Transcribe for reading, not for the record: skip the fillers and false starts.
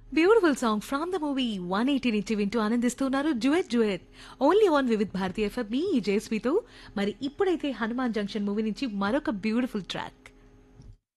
Beautiful song from the movie 180 నుంచి వింటూ ఆనందిస్తున్నారు duet duet only on Vividh Bharatiya FM మీ జేస్వితో. మరి ఇప్పుడైతే హనుమాన్ జంక్షన్ మూవీ నుంచి మరొక బ్యూటిఫుల్ ట్రాక్.